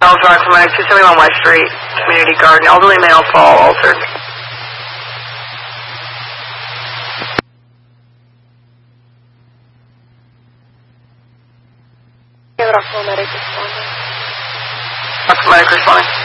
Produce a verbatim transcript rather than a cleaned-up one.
Charles Rock from two seventy-one West Street, Community Garden, elderly male, fall, altered. Rockville Medic responding. Rockville Medic responding.